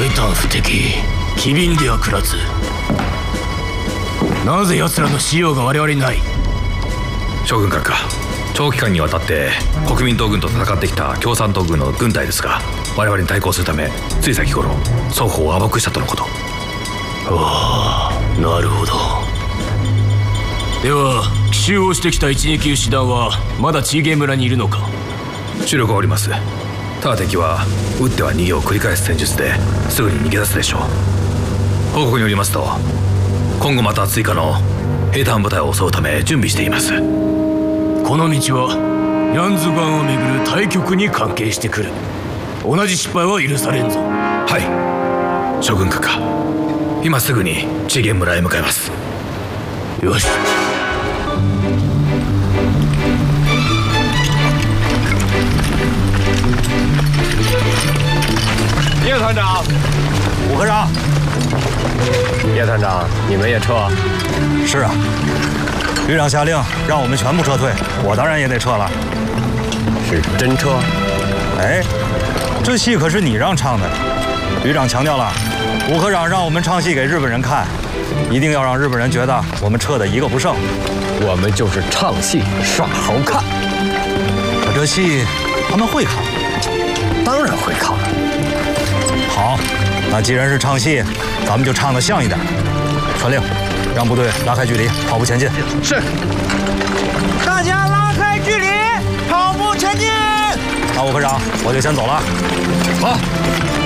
胆不敵、機敏ではくらず、なぜ奴らの使用が我々にない？ 将軍閣下、長期間にわたって国民党軍と戦ってきた共産党軍の軍隊ですが、我々に対抗するためつい先頃双方を甘くしたとのこと。 ああ、なるほど。では奇襲をしてきた1、2級師団はまだチーゲー村にいるのか？ 主力はおります。ただ敵は撃っては逃げを繰り返す戦術ですぐに逃げ出すでしょう。報告によりますと、今後また追加の兵隊部隊を襲うため準備しています。 この道はヤンズガンをめぐる対局に関係してくる。同じ失敗は許されんぞ。 はい、将軍閣下、今すぐにチゲン村へ向かいます。 よし。 叶团长， 武科长， 叶团长，你们也撤？ 是啊，旅长下令让我们全部撤退，我当然也得撤了。 是真撤？ 哎，这戏可是你让唱的，旅长强调了，武科长让我们唱戏给日本人看，一定要让日本人觉得我们撤的一个不剩。 我们就是唱戏耍猴看， 可这戏他们会看？ 当然会看。 好，那既然是唱戏，咱们就唱得像一点。传令，让部队拉开距离，跑步前进。 是。 大家拉开距离，跑步前进。 那武科长，我就先走了。 好。